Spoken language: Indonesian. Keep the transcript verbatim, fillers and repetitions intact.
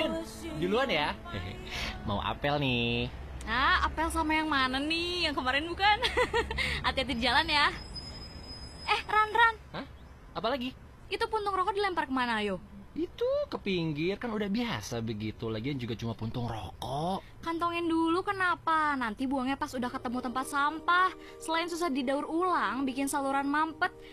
Rin, duluan ya. Mau apel nih. Nah, apel sama yang mana nih? Yang kemarin bukan? Hati-hati di jalan ya. Eh, Ran, Ran. Hah? Apa lagi? Itu puntung rokok dilempar kemana, ayo? Itu ke pinggir, kan udah biasa begitu. Lagian juga cuma puntung rokok. Kantongin dulu kenapa? Nanti buangnya pas udah ketemu tempat sampah. Selain susah didaur ulang, bikin saluran mampet,